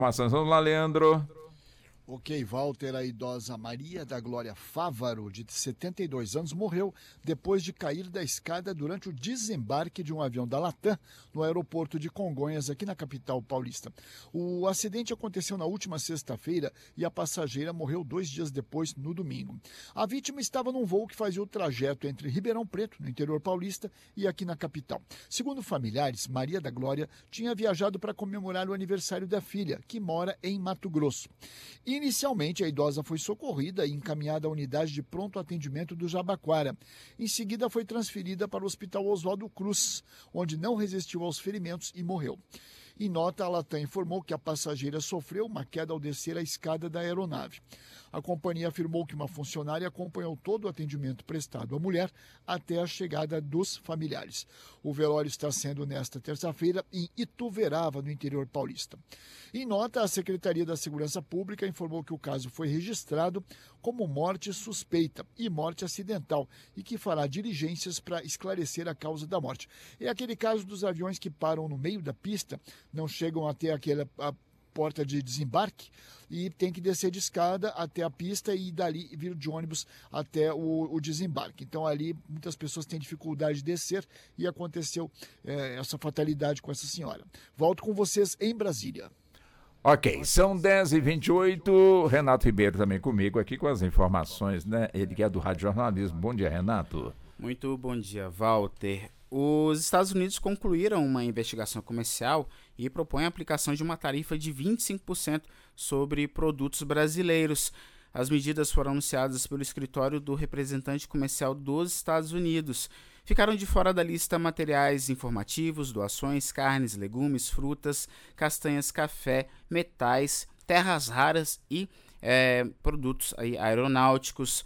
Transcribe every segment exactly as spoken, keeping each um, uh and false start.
Informações, vamos lá, Leandro. Ok, Walter, a idosa Maria da Glória Fávaro, de setenta e dois anos, morreu depois de cair da escada durante o desembarque de um avião da Latam no aeroporto de Congonhas, aqui na capital paulista. O acidente aconteceu na última sexta-feira e a passageira morreu dois dias depois, no domingo. A vítima estava num voo que fazia o trajeto entre Ribeirão Preto, no interior paulista, e aqui na capital. Segundo familiares, Maria da Glória tinha viajado para comemorar o aniversário da filha, que mora em Mato Grosso. Inicialmente, a idosa foi socorrida e encaminhada à unidade de pronto atendimento do Jabaquara. Em seguida, foi transferida para o Hospital Oswaldo Cruz, onde não resistiu aos ferimentos e morreu. Em nota, a Latam informou que a passageira sofreu uma queda ao descer a escada da aeronave. A companhia afirmou que uma funcionária acompanhou todo o atendimento prestado à mulher até a chegada dos familiares. O velório está sendo nesta terça-feira em Ituverava, no interior paulista. Em nota, a Secretaria da Segurança Pública informou que o caso foi registrado como morte suspeita e morte acidental e que fará diligências para esclarecer a causa da morte. É aquele caso dos aviões que param no meio da pista, não chegam até aquela a porta de desembarque e tem que descer de escada até a pista e dali vir de ônibus até o, o desembarque. Então ali muitas pessoas têm dificuldade de descer e aconteceu é, essa fatalidade com essa senhora. Volto com vocês em Brasília. Ok, são dez e vinte e oito, Renato Ribeiro também comigo aqui com as informações, né? Ele que é do Rádio Jornalismo. Bom dia, Renato. Muito bom dia, Walter. Os Estados Unidos concluíram uma investigação comercial e propõem a aplicação de uma tarifa de vinte e cinco por cento sobre produtos brasileiros. As medidas foram anunciadas pelo escritório do representante comercial dos Estados Unidos. Ficaram de fora da lista materiais informativos, doações, carnes, legumes, frutas, castanhas, café, metais, terras raras e é, produtos aí, aeronáuticos.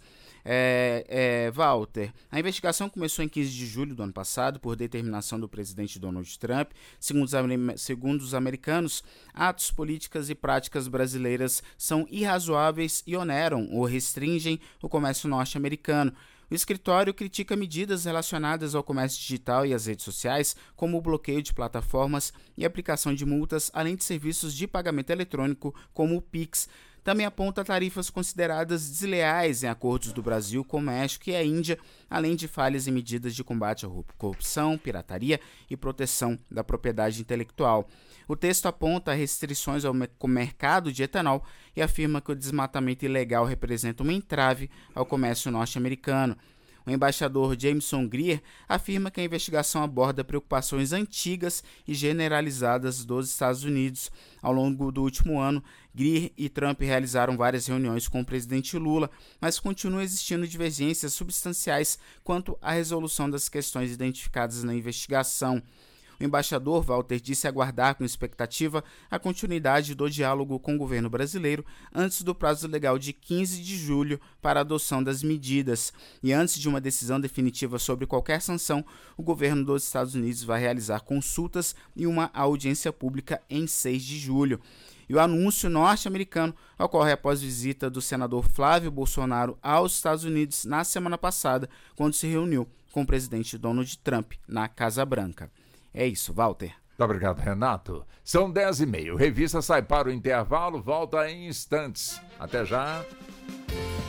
É, é, Walter, a investigação começou em quinze de julho do ano passado por determinação do presidente Donald Trump. Segundo os, segundo os americanos, atos, políticas e práticas brasileiras são irrazoáveis e oneram ou restringem o comércio norte-americano. O escritório critica medidas relacionadas ao comércio digital e às redes sociais, como o bloqueio de plataformas e aplicação de multas, além de serviços de pagamento eletrônico, como o Pix. Também aponta tarifas consideradas desleais em acordos do Brasil com o México e a Índia, além de falhas em medidas de combate à corrupção, pirataria e proteção da propriedade intelectual. O texto aponta restrições ao mercado de etanol e afirma que o desmatamento ilegal representa uma entrave ao comércio norte-americano. O embaixador Jameson Greer afirma que a investigação aborda preocupações antigas e generalizadas dos Estados Unidos. Ao longo do último ano, Greer e Trump realizaram várias reuniões com o presidente Lula, mas continuam existindo divergências substanciais quanto à resolução das questões identificadas na investigação. O embaixador Walter disse aguardar com expectativa a continuidade do diálogo com o governo brasileiro antes do prazo legal de quinze de julho para a adoção das medidas. E antes de uma decisão definitiva sobre qualquer sanção, o governo dos Estados Unidos vai realizar consultas e uma audiência pública em seis de julho. E o anúncio norte-americano ocorre após visita do senador Flávio Bolsonaro aos Estados Unidos na semana passada, quando se reuniu com o presidente Donald Trump na Casa Branca. É isso, Walter. Muito obrigado, Renato. São dez e meia. Revista sai para o intervalo, volta em instantes. Até já.